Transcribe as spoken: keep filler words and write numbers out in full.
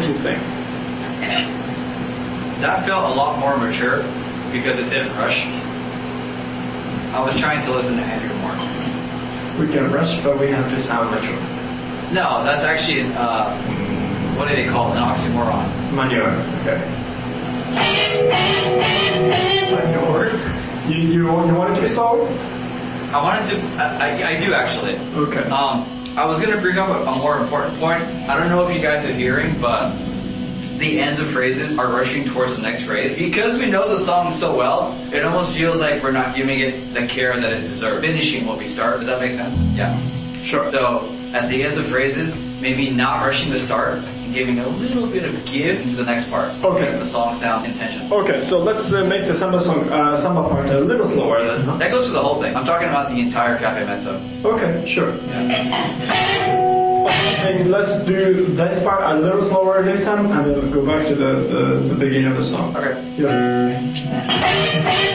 you think? That felt a lot more mature because it didn't rush. I was trying to listen to Andrew more. We can rush, but we have to sound mature. No, that's actually, uh, what do they call it? An oxymoron. Manure, okay. Manure? You, you, you want it to be slower? I wanted to, I, I do actually. Okay. Um, I was going to bring up a, a more important point. I don't know if you guys are hearing, but the ends of phrases are rushing towards the next phrase. Because we know the song so well, it almost feels like we're not giving it the care that it deserves. Finishing what we start. Does that make sense? Yeah. Sure. So, at the ends of phrases, maybe not rushing the start and giving a little bit of give into the next part. Okay. Make the song sound intentional. Okay, so let's uh, make the samba song, uh, samba part a little slower then, huh? That goes for the whole thing. I'm talking about the entire Cafe Mezzo. Okay, sure. Yeah. And let's do this part a little slower this time, and then we'll go back to the, the, the beginning of the song. Okay. Yeah.